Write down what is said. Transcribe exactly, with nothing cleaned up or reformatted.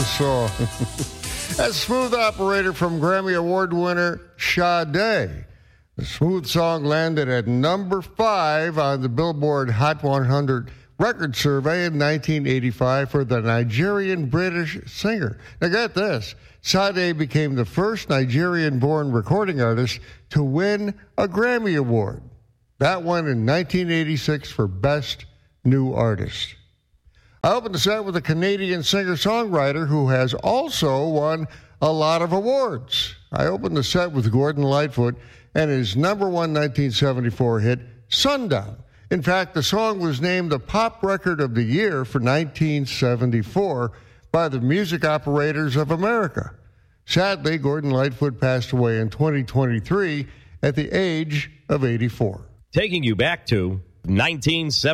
song. That's Smooth Operator from Grammy Award winner Sade. The Smooth song landed at number five on the Billboard Hot one hundred record survey in nineteen eighty-five for the Nigerian-British singer. Now get this, Sade became the first Nigerian-born recording artist to win a Grammy Award. That one in nineteen eighty-six for Best New Artist. I opened the set with a Canadian singer-songwriter who has also won a lot of awards. I opened the set with Gordon Lightfoot and his number one nineteen seventy-four hit, Sundown. In fact, the song was named the Pop Record of the Year for nineteen seventy-four by the Music Operators of America. Sadly, Gordon Lightfoot passed away in twenty twenty-three at the age of eighty-four. Taking you back to nineteen seventy.